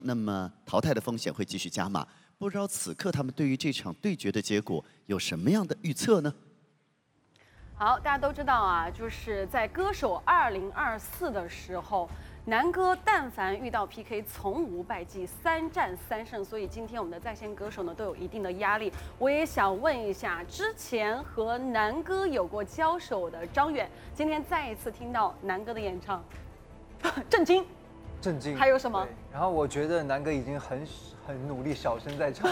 那么淘汰的风险会继续加码。不知道此刻他们对于这场对决的结果有什么样的预测呢？ 好，大家都知道啊，就是在歌手2024的时候，南哥但凡遇到 PK， 从无败绩，3战3胜，所以今天我们的在线歌手呢都有一定的压力。我也想问一下，之前和南哥有过交手的张远，今天再一次听到南哥的演唱，震惊。 震惊。 还有什么？ 然后我觉得南哥已经很努力，小声在唱。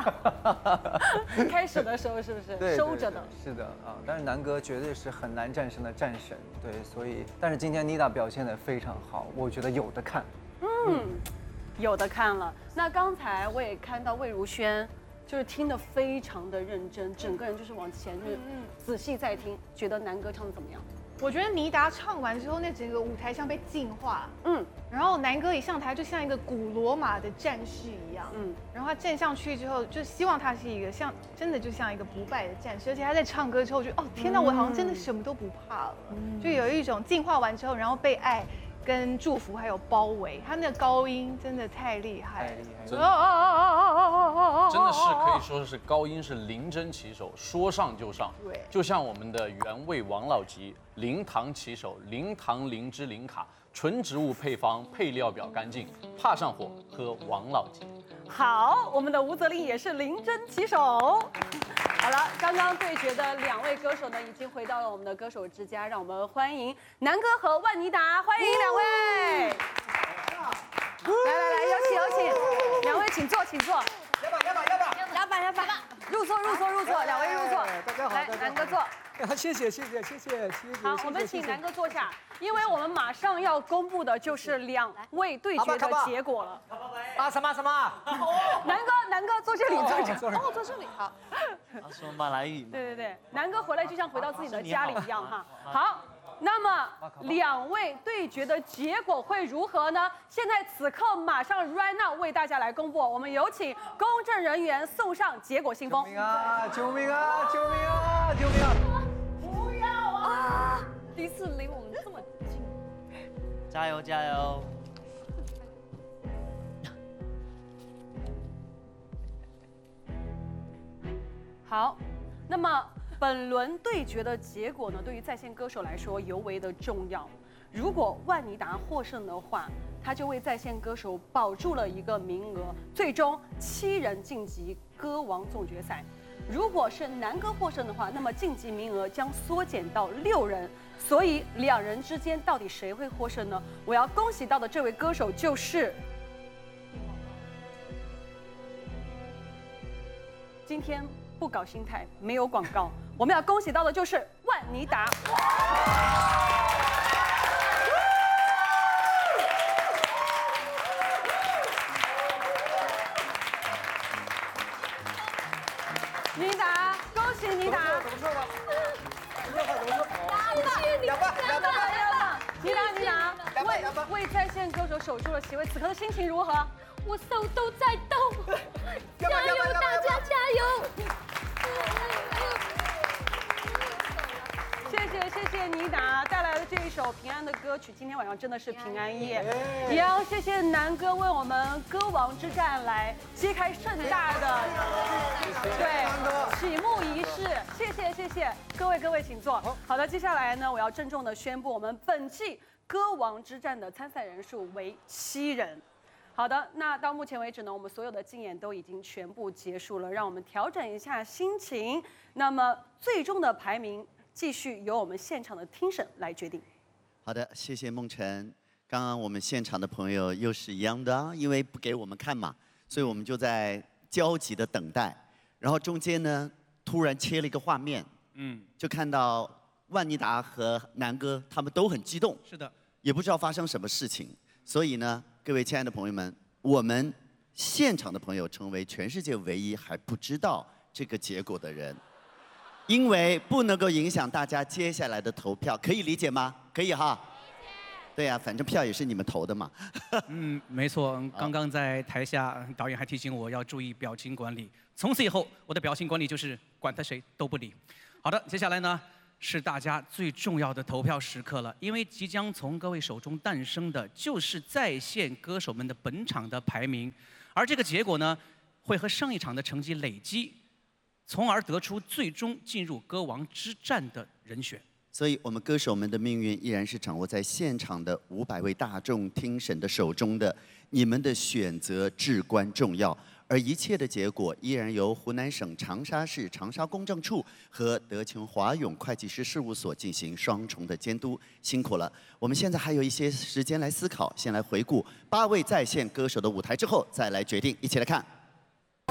开始的时候是不是？ 对， 收着的。 是的啊，但是南哥绝对是很难战胜的战神，对，所以但是今天妮达表现得非常好，我觉得有的看。 有的看了。那刚才我也看到魏如萱，就是听得非常的认真，整个人就是往前，仔细在听，觉得南哥唱的怎么样？ 我觉得妮达唱完之后，那整个舞台像被净化，然后南哥一上台就像一个古罗马的战士一样，然后他站上去之后，就希望他是一个真的就像一个不败的战士，而且他在唱歌之后，我觉得哦天哪，我好像真的什么都不怕了，就有一种净化完之后，然后被爱跟祝福还有包围，他那个高音真的太厉害了， 真的是可以说是高音是零针起手，说上就上， 对， 就像我们的原味王老吉，零糖起手，零糖零脂零卡，纯植物配方，配料表干净，怕上火喝王老吉。 好，我们的吴泽林也是零针起手。好了，刚刚对决的2位歌手呢，已经回到了我们的歌手之家，让我们欢迎南哥和万妮达，欢迎2位。来，有请，2位请坐，请坐。压板，入座，2位入座。 大家好， 来，南哥坐。 谢谢。 好，我们请南哥坐下，因为我们马上要公布的就是2位对决的结果了。 什么？ 南哥坐这里，坐这里。好。 说马来语。 对，南哥回来就像回到自己的家里一样哈。好，那么2位对决的结果会如何呢？现在此刻马上 right now 为大家来公布，我们有请公证人员送上结果信封。 救命啊！ 不要啊！第一次离我们这么近。 加油！ 好，那么本轮对决的结果呢，对于在线歌手来说尤为的重要。如果万妮达获胜的话，他就为在线歌手保住了一个名额，最终7人晋级歌王总决赛。如果是南哥获胜的话，那么晋级名额将缩减到6人。所以2人之间到底谁会获胜呢？我要恭喜到的这位歌手就是今天不搞心态，没有广告，我们要恭喜到的就是万妮达。妮达，恭喜妮达！怎么说吧？妮达，为在线歌手守住了席位，此刻的心情如何？ 我手都在动，加油，大家加油！ 谢谢妮达带来的这一首平安的歌曲，今天晚上真的是平安夜。也要谢谢南哥为我们歌王之战来揭开盛大的启幕仪式，谢谢各位请坐。好的，接下来呢，我要郑重的宣布我们本季歌王之战的参赛人数为7人。好的，那到目前为止呢，我们所有的竞演都已经全部结束了，让我们调整一下心情。那么最终的排名继续由我们现场的听审来决定。 好的，谢谢梦辰。刚刚我们现场的朋友又是一样的啊，因为不给我们看嘛，所以我们就在焦急的等待。然后中间呢，突然切了一个画面，就看到万妮达和南哥他们都很激动， 是的， 也不知道发生什么事情。所以呢，各位亲爱的朋友们，我们现场的朋友成为全世界唯一还不知道这个结果的人。因为不能够影响大家接下来的投票，可以理解吗？可以哈。对呀，反正票也是你们投的嘛。 没错。刚刚在台下，导演还提醒我要注意表情管理。从此以后，我的表情管理就是管他谁都不理。好的，接下来呢， 是大家最重要的投票时刻了，因为即将从各位手中诞生的就是在线歌手们的本场的排名，而这个结果呢，会和上一场的成绩累积，从而得出最终进入歌王之战的人选。 所以，我们歌手们的命运依然是掌握在现场的500位大众听审的手中的，你们的选择至关重要。而一切的结果依然由湖南省长沙市长沙公证处和德勤华永会计师事务所进行双重的监督，辛苦了。我们现在还有一些时间来思考，先来回顾8位在线歌手的舞台之后，再来决定，一起来看。